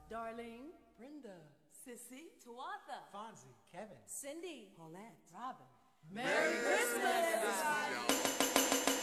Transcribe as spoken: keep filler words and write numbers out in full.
Darlene, Brenda, Sissy, Tuatha, Fonzie, Kevin, Cindy, Paulette, Robin,